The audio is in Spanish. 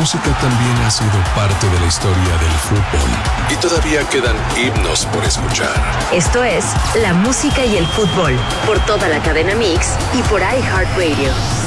música también ha sido parte de la historia del fútbol. Y todavía quedan himnos por escuchar. Esto es La Música y el Fútbol, por toda la cadena Mix y por iHeartRadio.